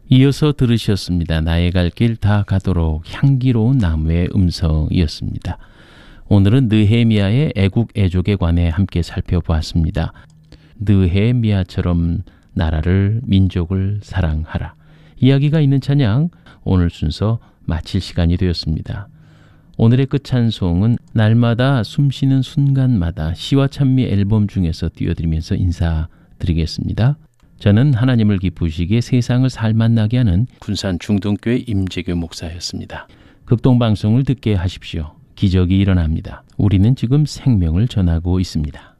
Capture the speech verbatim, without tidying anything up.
이어서 들으셨습니다. 나의 갈 길 다 가도록 향기로운 나무의 음성이었습니다. 오늘은 느헤미야의 애국 애족에 관해 함께 살펴보았습니다. 느헤미야처럼 나라를 민족을 사랑하라. 이야기가 있는 찬양 오늘 순서 마칠 시간이 되었습니다. 오늘의 끝 찬송은 날마다 숨쉬는 순간마다 시와 찬미 앨범 중에서 띄워드리면서 인사드리겠습니다. 저는 하나님을 기쁘시기에 세상을 살맛나게 하는 군산 중동교회 임재규 목사였습니다. 극동방송을 듣게 하십시오. 기적이 일어납니다. 우리는 지금 생명을 전하고 있습니다.